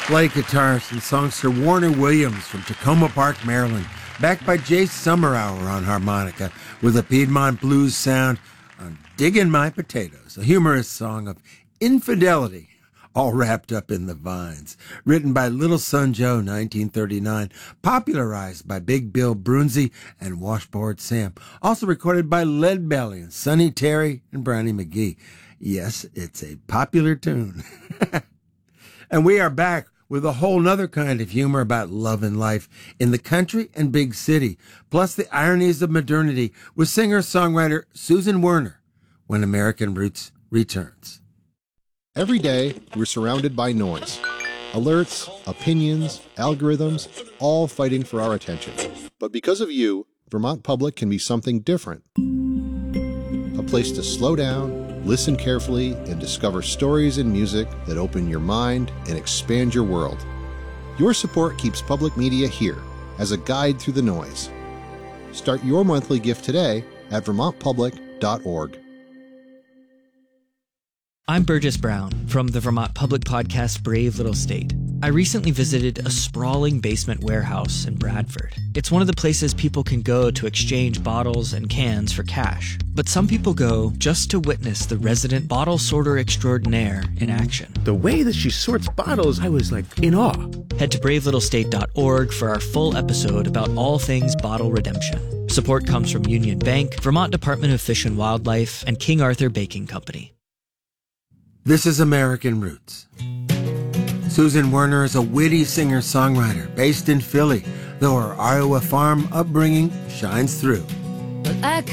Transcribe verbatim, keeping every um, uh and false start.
Blake guitarist and songster Warner Williams from Tacoma Park, Maryland, backed by Jay Summerhour on harmonica with a Piedmont blues sound on Diggin' My Potatoes, a humorous song of infidelity, all wrapped up in the vines. Written by Little Son Joe, nineteen thirty-nine, popularized by Big Bill Brunzi and Washboard Sam. Also recorded by Lead Belly and Sonny Terry and Brownie McGee. Yes, it's a popular tune. And we are back with a whole nother kind of humor about love and life in the country and big city, plus the ironies of modernity with singer-songwriter Susan Werner when American Roots returns. Every day, we're surrounded by noise. Alerts, opinions, algorithms, all fighting for our attention. But because of you, Vermont Public can be something different. A place to slow down, listen carefully, and discover stories and music that open your mind and expand your world. Your support keeps public media here as a guide through the noise. Start your monthly gift today at vermont public dot org. I'm Burgess Brown from the Vermont Public podcast Brave Little State. I recently visited a sprawling basement warehouse in Bradford. It's one of the places people can go to exchange bottles and cans for cash. But some people go just to witness the resident bottle sorter extraordinaire in action. The way that she sorts bottles, I was like in awe. Head to brave little state dot org for our full episode about all things bottle redemption. Support comes from Union Bank, Vermont Department of Fish and Wildlife, and King Arthur Baking Company. This is American Roots. Susan Werner is a witty singer-songwriter based in Philly, though her Iowa farm upbringing shines through. Well, I